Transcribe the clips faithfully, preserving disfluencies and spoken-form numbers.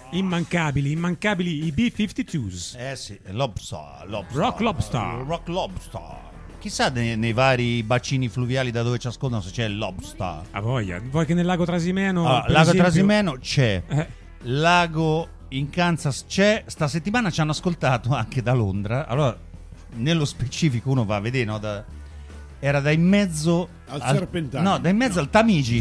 Immancabili, immancabili i B cinquantadue. Eh sì, Lobster, Lobster. Rock Lobster. Rock Lobster. Chissà nei, nei vari bacini fluviali da dove ci ascoltano se c'è il Lobster. A voglia. Vuoi che nel lago Trasimeno... Allora, per lago esempio... Trasimeno c'è. Eh. Lago in Kansas c'è. Sta settimana ci hanno ascoltato anche da Londra. Allora, nello specifico uno va a vedere, no? Da, era da in mezzo al, al Serpentino. No, da in mezzo no. al Tamigi.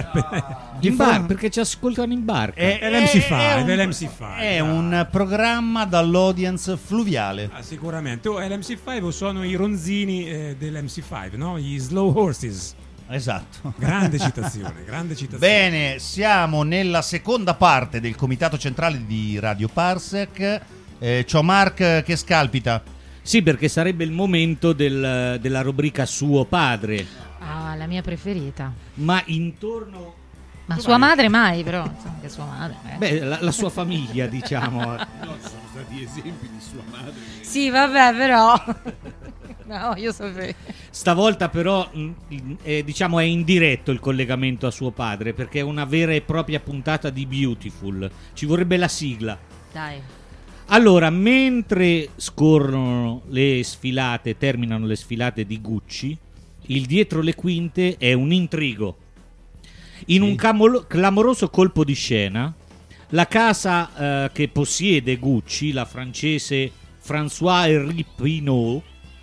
In bar, perché ci ascoltano in barca. È, è l'M C cinque, è l'M C cinque. È un programma dall'audience fluviale. Ah, sicuramente. Oh, l'M C cinque sono i ronzini eh, dell'M C cinque, no? Gli slow horses. Esatto. Grande citazione, grande citazione. Bene, siamo nella seconda parte del comitato centrale di Radio Parsec. Eh, c'ho Mark che scalpita. Sì, perché sarebbe il momento del, della rubrica Suo padre. Ah, la mia preferita. Ma intorno... Ma sua vai? Madre mai, però. Insomma, che sua madre. Eh. Beh, la, la sua famiglia, diciamo. No, ci sono stati esempi di sua madre. Sì, vabbè, però... No, io sapevo. Stavolta però eh, diciamo è indiretto il collegamento a suo padre, perché è una vera e propria puntata di Beautiful. Ci vorrebbe la sigla. Dai. Allora, mentre scorrono le sfilate, terminano le sfilate di Gucci, il dietro le quinte è un intrigo. In sì. un camolo- clamoroso colpo di scena, la casa eh, che possiede Gucci, la francese François-Henri Pinault,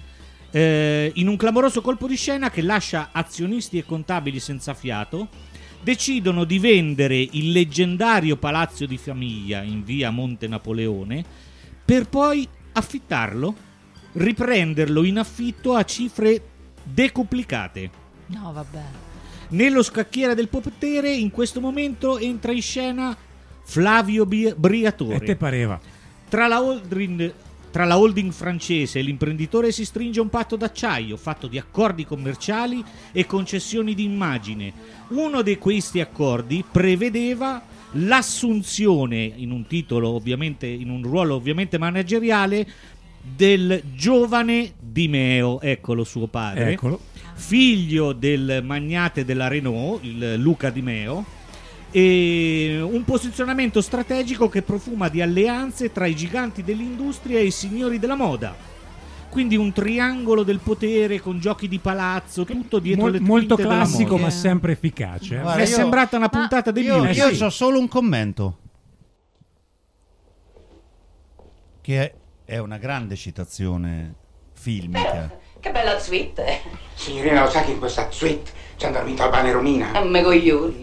eh, in un clamoroso colpo di scena che lascia azionisti e contabili senza fiato, decidono di vendere il leggendario palazzo di famiglia in via Monte Napoleone per poi affittarlo, riprenderlo in affitto a cifre decuplicate. No, vabbè. Nello scacchiere del potere in questo momento entra in scena Flavio Briatore. E te pareva? Tra la holding, tra la holding francese e l'imprenditore si stringe un patto d'acciaio fatto di accordi commerciali e concessioni di immagine. Uno di questi accordi prevedeva l'assunzione, in un titolo ovviamente, in un ruolo ovviamente manageriale, del giovane Di Meo, eccolo suo padre, eccolo. Figlio del magnate della Renault, il Luca Di Meo, e un posizionamento strategico che profuma di alleanze tra i giganti dell'industria e i signori della moda. Quindi un triangolo del potere con giochi di palazzo, tutto dietro Mol, le molto quinte della classico, moda. ma sempre efficace. Guarda, Mi è io- sembrata una puntata di Io, Beauty. io ho solo un commento. Che è, è una grande citazione filmica. Che bella suite. Signorina, lo sa che in questa suite ci hanno dormito Albano e Romina? A me coglioni.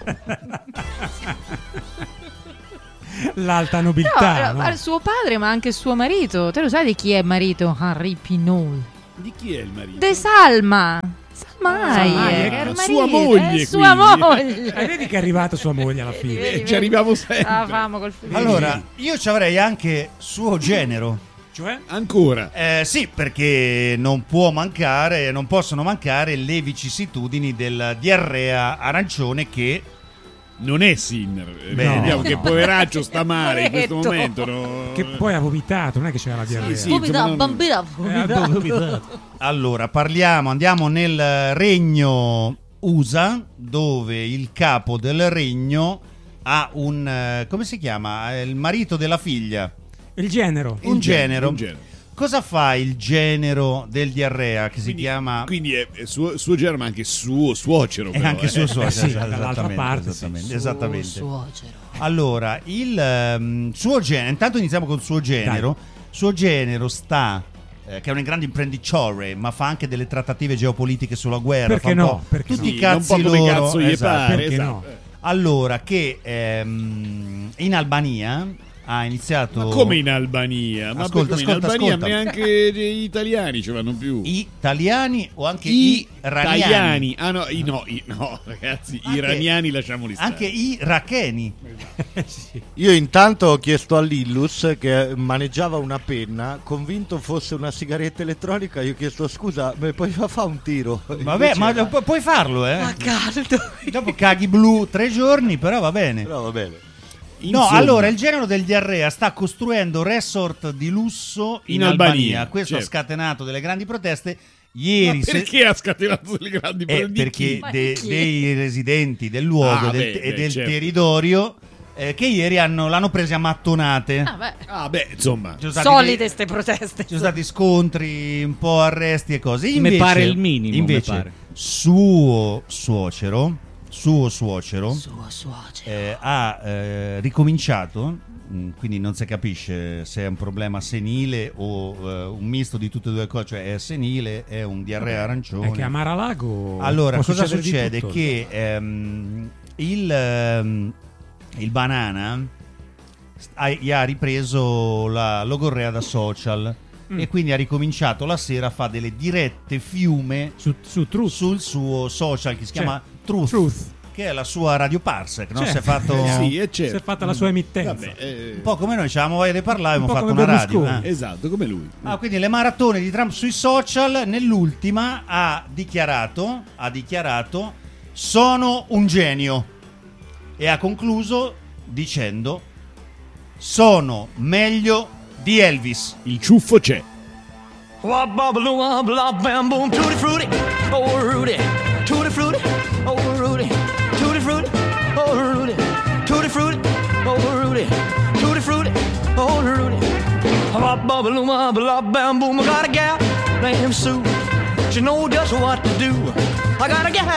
L'alta nobiltà, No, no? suo padre, ma anche suo marito. Te lo sai di chi è marito? Henri Pinault. Di chi è il marito? De Salma. Salmai. Salma, eh, ecco. che è il Sua marito, moglie, eh, Sua quindi. moglie. Eh, vedi che è arrivata sua moglie alla fine. Vedi, vedi. Ci arriviamo sempre. Ah, famo col figlio. Allora, io ci avrei anche suo genero. Cioè? Ancora. Eh, sì, perché non può mancare, non possono mancare le vicissitudini del diarrea arancione che... Non è Sinner. Eh, Beh, Vediamo no. che poveraccio sta male in questo Poveretto. momento. No? Che poi ha vomitato, non è che c'era la diarrea. sì, Vomita, insomma, non- bambina, Eh, ha vomita. vomitato. Allora, parliamo, andiamo nel regno U S A, dove il capo del regno ha un... eh, come si chiama? È il marito della figlia. Il genero. Un genero. Un genero. Cosa fa il genero del diarrea che si Quindi, chiama... quindi è, è suo, suo genero, ma anche suo suocero. È però, anche eh. suo suocero, sì, esattamente, dall'altra parte, sì. esattamente, esattamente. Suocero. Allora, il ehm, suo genero, intanto iniziamo col suo genero. Suo genero sta, eh, che è un grande imprenditore, ma fa anche delle trattative geopolitiche sulla guerra. Perché fa un no? po' Perché tutti Sì, i cazzi un po' come loro. cazzo gli esatto. pare. Perché esatto. no? Allora, che ehm, in Albania ha iniziato... Ma come in Albania? Ma Ascolta, come in ascolta, Albania ascolta. neanche gli italiani ci vanno più. Italiani o anche i iraniani? italiani. Ah no, i, no, i, no, ragazzi, Anche- i iraniani lasciamoli stare. Anche i iracheni. Sì. Io intanto ho chiesto all'Illus che maneggiava una penna, convinto fosse una sigaretta elettronica, io ho chiesto scusa, mi puoi fa fa un tiro? Vabbè, Invece ma era- pu- puoi farlo, eh? Fa caldo. Dopo caghi blu tre giorni, però va bene. Però va bene. No, Insomma, allora il genero del diarrea sta costruendo resort di lusso in, In Albania. Albania, Questo certo. ha scatenato delle grandi proteste. ma Ieri se- perché ha scatenato le grandi eh, problemi? perché Ma de- chi? dei residenti del luogo Ah, del- beh, e beh, del certo. territorio eh, che ieri hanno, l'hanno presi a mattonate. Ah, beh. Ah, beh, insomma. Ci sono stati Solide dei- ste proteste. Ci sono stati scontri, un po' arresti e cose. Invece, Me pare il minimo, Invece, me pare. suo suocero, suo suocero, Suo suocero. eh, ha eh, ricominciato, mh, quindi non si capisce se è un problema senile o eh, un misto di tutte e due le cose, cioè è senile, è un diarrea arancione. È che a Maralago Allora, può cosa succedere di succede? tutto. Che ehm, il, ehm, il Banana ha, gli ha ripreso la logorrea da social Mm. e quindi ha ricominciato la sera a fare delle dirette fiume su, su Truth. sul suo social che si chiama Truth, Truth. che è la sua Radio Parsec, no? Certo. Si è fatto Eh, sì, un è certo. Si è fatta la sua emittenza. Vabbè, eh, po' come noi, c'avevamo voglia di parlare, Un abbiamo po' fatto come una radio. Berlusconi. eh. esatto, come lui. Ah, quindi le maratone di Trump sui social, nell'ultima ha dichiarato, ha dichiarato sono un genio e ha concluso dicendo sono meglio di Elvis. Il ciuffo c'è. Tutti frutti, oh Rudy, tutti frutti, oh Rudy, tutti frutti, oh Rudy, tutti frutti, oh Rudy, tutti frutti, oh Rudy. I got a gal named Sue, she knows just what to do. I got a gal.